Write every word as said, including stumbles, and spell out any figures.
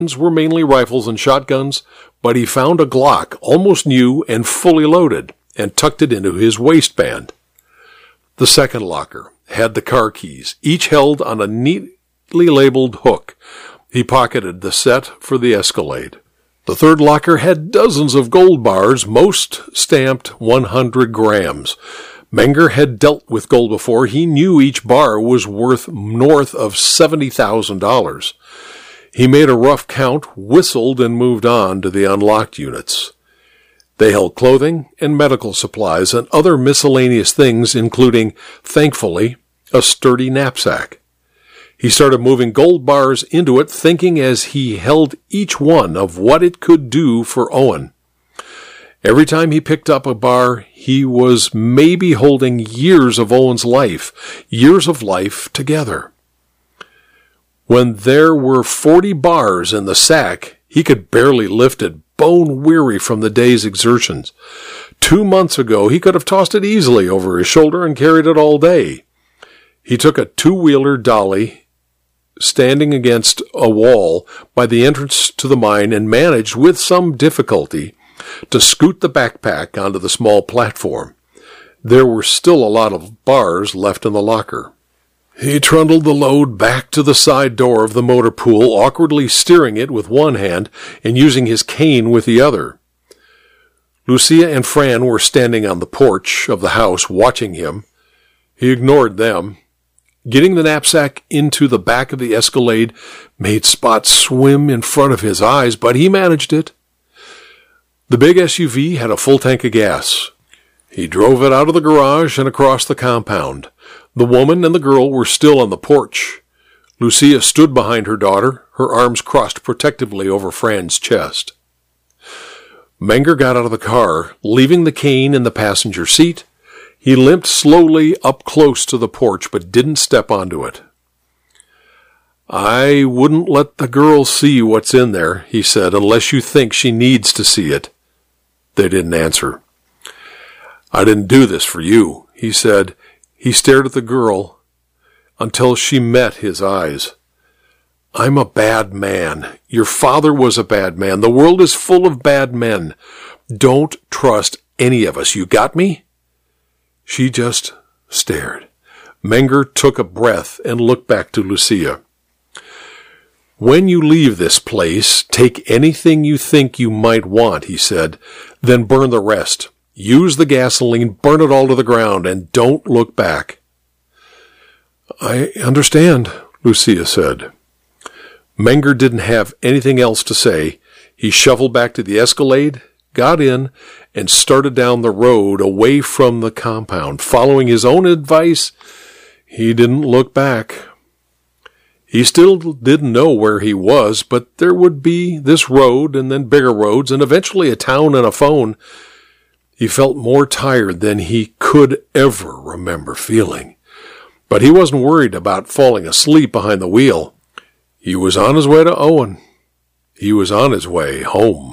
were mainly rifles and shotguns, but he found a Glock, almost new and fully loaded, and tucked it into his waistband. The second locker had the car keys, each held on a neatly labeled hook. He pocketed the set for the Escalade. The third locker had dozens of gold bars, most stamped one hundred grams. Menger had dealt with gold before. He knew each bar was worth north of seventy thousand dollars. He made a rough count, whistled, and moved on to the unlocked units. They held clothing and medical supplies and other miscellaneous things, including, thankfully, a sturdy knapsack. He started moving gold bars into it, thinking as he held each one of what it could do for Owen. Every time he picked up a bar, he was maybe holding years of Owen's life, years of life together. When there were forty bars in the sack, he could barely lift it, bone-weary from the day's exertions. Two months ago, he could have tossed it easily over his shoulder and carried it all day. He took a two-wheeler dolly standing against a wall by the entrance to the mine and managed, with some difficulty, to scoot the backpack onto the small platform. There were still a lot of bars left in the locker. He trundled the load back to the side door of the motor pool, awkwardly steering it with one hand and using his cane with the other. Lucia and Fran were standing on the porch of the house watching him. He ignored them. Getting the knapsack into the back of the Escalade made Spot swim in front of his eyes, but he managed it. The big S U V had a full tank of gas. He drove it out of the garage and across the compound. The woman and the girl were still on the porch. Lucia stood behind her daughter, her arms crossed protectively over Fran's chest. Menger got out of the car, leaving the cane in the passenger seat. He limped slowly up close to the porch, but didn't step onto it. "I wouldn't let the girl see what's in there," he said, "unless you think she needs to see it." They didn't answer. "I didn't do this for you," he said. He stared at the girl until she met his eyes. "I'm a bad man. Your father was a bad man. The world is full of bad men. Don't trust any of us. You got me?" She just stared. Menger took a breath and looked back to Lucia. "When you leave this place, take anything you think you might want," he said, "then burn the rest. Use the gasoline, burn it all to the ground, and don't look back." "I understand," Lucia said. Menger didn't have anything else to say. He shuffled back to the Escalade, got in, and started down the road away from the compound. Following his own advice, he didn't look back. He still didn't know where he was, but there would be this road and then bigger roads and eventually a town and a phone. He felt more tired than he could ever remember feeling. But he wasn't worried about falling asleep behind the wheel. He was on his way to Owen. He was on his way home.